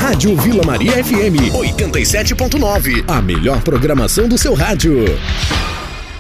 Rádio Vila Maria FM 87.9. A melhor programação do seu rádio.